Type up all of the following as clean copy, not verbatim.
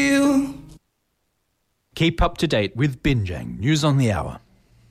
Keep up to date with Binjang News on the Hour.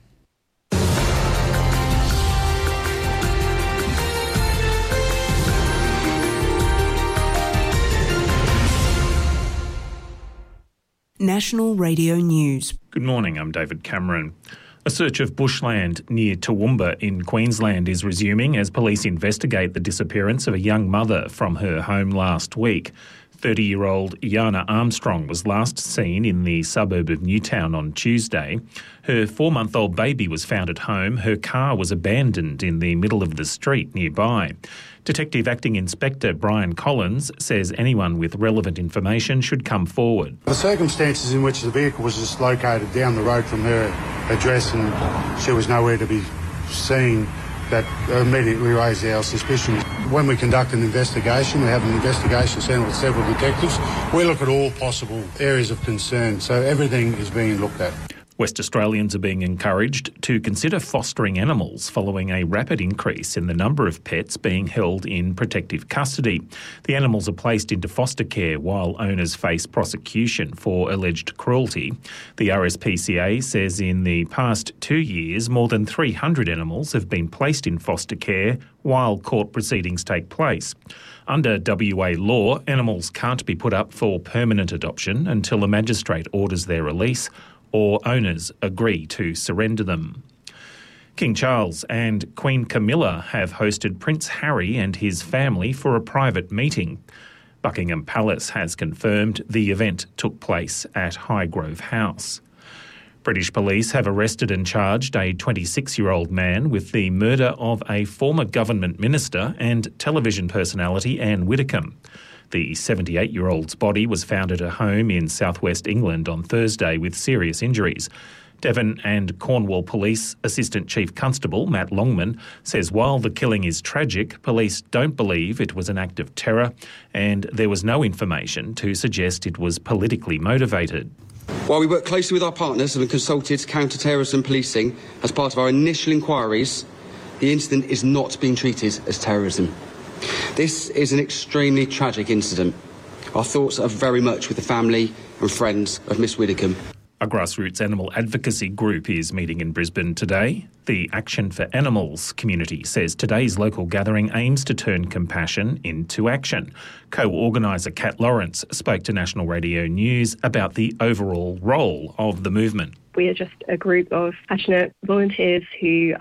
National Radio News. Good morning, I'm David Cameron. A search of bushland near Toowoomba in Queensland is resuming as police investigate the disappearance of a young mother from her home last week. 30-year-old Yana Armstrong was last seen in the suburb of Newtown on Tuesday. Her 4-month-old baby was found at home. Her car was abandoned in the middle of the street nearby. Detective Acting Inspector Brian Collins says anyone with relevant information should come forward. The circumstances in which the vehicle was just located down the road from her address and she was nowhere to be seen, that immediately raised our suspicions. When we conduct an investigation, we have an investigation centre with several detectives. We look at all possible areas of concern, so everything is being looked at. West Australians are being encouraged to consider fostering animals following a rapid increase in the number of pets being held in protective custody. The animals are placed into foster care while owners face prosecution for alleged cruelty. The RSPCA says in the past 2 years, more than 300 animals have been placed in foster care while court proceedings take place. Under WA law, animals can't be put up for permanent adoption until a magistrate orders their release or owners agree to surrender them. King Charles and Queen Camilla have hosted Prince Harry and his family for a private meeting. Buckingham Palace has confirmed the event took place at Highgrove House. British police have arrested and charged a 26-year-old man with the murder of a former government minister and television personality Anne Widdecombe. The 78-year-old's body was found at her home in southwest England on Thursday with serious injuries. Devon and Cornwall Police Assistant Chief Constable Matt Longman says while the killing is tragic, police don't believe it was an act of terror and there was no information to suggest it was politically motivated. While we work closely with our partners and have consulted counter-terrorism policing as part of our initial inquiries, the incident is not being treated as terrorism. This is an extremely tragic incident. Our thoughts are very much with the family and friends of Miss Widdecombe. A grassroots animal advocacy group is meeting in Brisbane today. The Action for Animals community says today's local gathering aims to turn compassion into action. Co-organiser Kat Lawrence spoke to National Radio News about the overall role of the movement. We are just a group of passionate volunteers who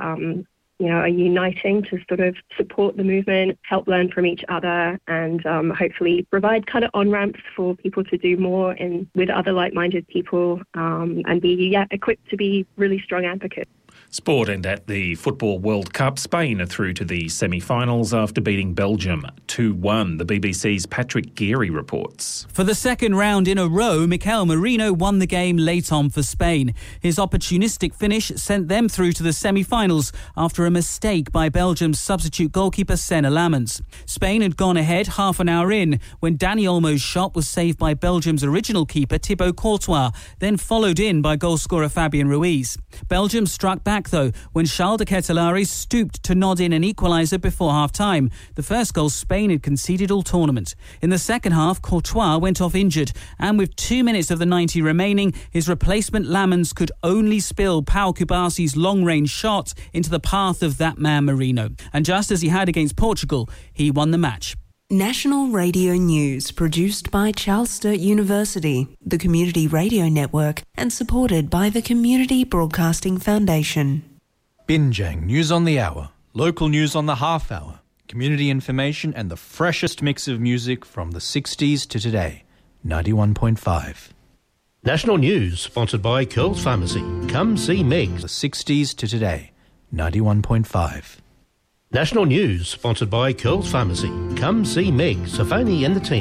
are uniting to sort of support the movement, help learn from each other and hopefully provide kind of on-ramps for people to do more with other like-minded people and be equipped to be really strong advocates. Sport, and at the Football World Cup, Spain are through to the semi-finals after beating Belgium 2-1. The BBC's Patrick Geary reports. For the second round in a row, Mikel Merino won the game late on for Spain. His opportunistic finish sent them through to the semi-finals after a mistake by Belgium's substitute goalkeeper Senna Lamens. Spain had gone ahead half an hour in when Dani Olmo's shot was saved by Belgium's original keeper Thibaut Courtois, then followed in by goalscorer Fabien Ruiz. Belgium struck back though when Charles de Ketelaere stooped to nod in an equaliser before half-time, the first goal Spain had conceded all tournament. In the second half, Courtois went off injured, and with 2 minutes of the 90 remaining, his replacement Lamens could only spill Pau Kubasi's long-range shot into the path of that man Merino. And just as he had against Portugal, he won the match. National Radio News, produced by Charles Sturt University, the Community Radio Network, and supported by the Community Broadcasting Foundation. Binjang News on the Hour, local news on the half hour, community information and the freshest mix of music from the 60s to today. 91.5. National News, sponsored by Curls Pharmacy. Come see Meg. The 60s to today. 91.5. National News, sponsored by Curls Pharmacy. Come see Meg, Safoni and the team.